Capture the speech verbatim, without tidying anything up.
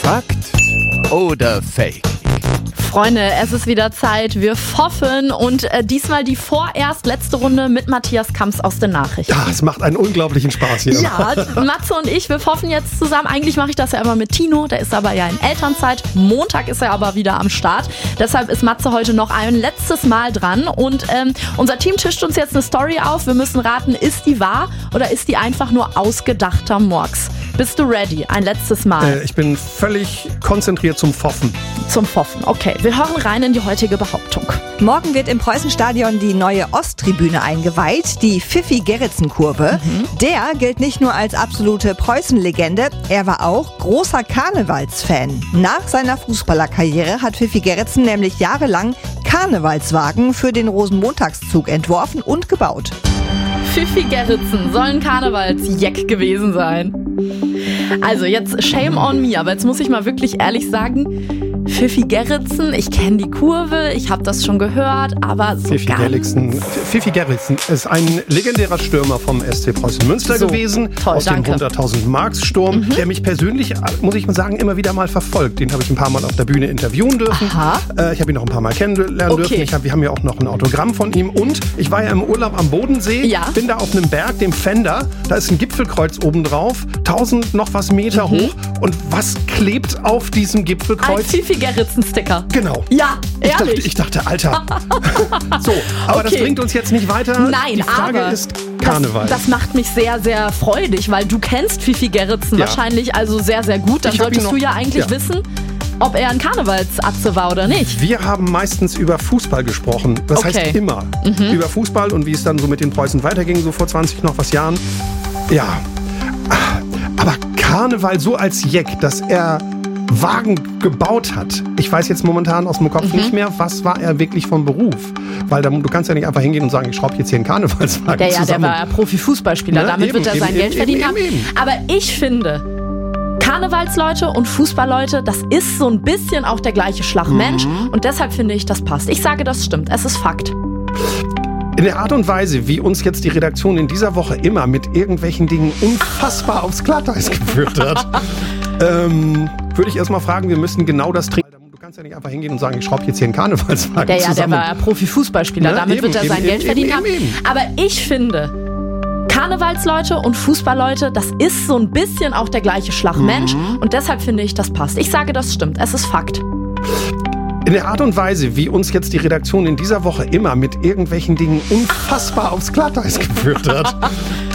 Fakt oder Fake? Freunde, es ist wieder Zeit. Wir pfoffen und äh, diesmal die vorerst letzte Runde mit Matthias Kamps aus den Nachrichten. Ja, es macht einen unglaublichen Spaß hier. Ja, Matze und ich, wir pfoffen jetzt zusammen. Eigentlich mache ich das ja immer mit Tino, der ist aber ja in Elternzeit. Montag ist er aber wieder am Start. Deshalb ist Matze heute noch ein letztes Mal dran. Und ähm, unser Team tischt uns jetzt eine Story auf. Wir müssen raten, ist die wahr oder ist die einfach nur ausgedachter Murks? Bist du ready? Ein letztes Mal. Äh, ich bin völlig konzentriert zum Pfoffen. Zum Pfoffen, okay. Wir hören rein in die heutige Behauptung. Morgen wird im Preußenstadion die neue Osttribüne eingeweiht, die Pfiffi-Gerritsen-Kurve. Mhm. Der gilt nicht nur als absolute Preußen-Legende, er war auch großer Karnevalsfan. Nach seiner Fußballerkarriere hat Pfiffi Gerritsen nämlich jahrelang Karnevalswagen für den Rosenmontagszug entworfen und gebaut. Pfiffi Gerritsen soll ein Karnevalsjack gewesen sein. Also jetzt shame on me, aber jetzt muss ich mal wirklich ehrlich sagen, Pfiffi Gerritsen, ich kenne die Kurve, ich habe das schon gehört, aber so Pfiffi ganz... Gerritsen, Pfiffi Gerritsen ist ein legendärer Stürmer vom S C Preußen Münster so, gewesen, toll, aus danke. dem hunderttausend Marks Sturm, mhm. der mich persönlich, muss ich mal sagen, immer wieder mal verfolgt. Den habe ich ein paar Mal auf der Bühne interviewen dürfen. Aha. Äh, ich habe ihn noch ein paar Mal kennenlernen okay. dürfen. Ich hab, wir haben ja auch noch ein Autogramm von ihm und ich war ja im Urlaub am Bodensee, ja. bin da auf einem Berg, dem Fender, da ist ein Gipfelkreuz oben drauf, tausend noch was Meter mhm. hoch und was klebt auf diesem Gipfelkreuz? Ein Pfiffi Gerritsen-Sticker. Genau. Ja, ehrlich. Ich dachte, ich dachte Alter. so, aber okay. das bringt uns jetzt nicht weiter. Nein, die Frage aber ist Karneval. Das, das macht mich sehr, sehr freudig, weil du kennst Pfiffi Gerritsen ja. wahrscheinlich also sehr, sehr gut. Dann ich solltest noch, du ja eigentlich ja. wissen, ob er ein Karnevalsatze war oder nicht. Wir haben meistens über Fußball gesprochen. Das okay. heißt immer mhm. über Fußball und wie es dann so mit den Preußen weiterging, so vor zwanzig noch was Jahren. Ja, aber Karneval so als Jeck, dass er Wagen gebaut hat. Ich weiß jetzt momentan aus dem Kopf mhm. nicht mehr, was war er wirklich vom Beruf. Weil da, du kannst ja nicht einfach hingehen und sagen, ich schraube jetzt hier einen Karnevalswagen der, ja, zusammen. Der war ja Profifußballspieler, ne? Damit eben, wird er sein eben, Geld eben, verdient eben, haben. Eben. Aber ich finde, Karnevalsleute und Fußballleute, das ist so ein bisschen auch der gleiche Schlag Mensch mhm. und deshalb finde ich, das passt. Ich sage, das stimmt. Es ist Fakt. In der Art und Weise, wie uns jetzt die Redaktion in dieser Woche immer mit irgendwelchen Dingen unfassbar aufs Glatteis geführt hat, ähm, würde ich erstmal fragen, wir müssen genau das trinken. Du kannst ja nicht einfach hingehen und sagen, ich schraube jetzt hier einen Karnevalswagen der, ja, zusammen. Der war ja Profifußballspieler, ne? Damit eben, wird er sein eben, Geld eben, verdient eben, haben. Eben. Aber ich finde, Karnevalsleute und Fußballleute, das ist so ein bisschen auch der gleiche Schlag Mensch mhm. und deshalb finde ich, das passt. Ich sage, das stimmt. Es ist Fakt. In der Art und Weise, wie uns jetzt die Redaktion in dieser Woche immer mit irgendwelchen Dingen unfassbar aufs Glatteis geführt hat,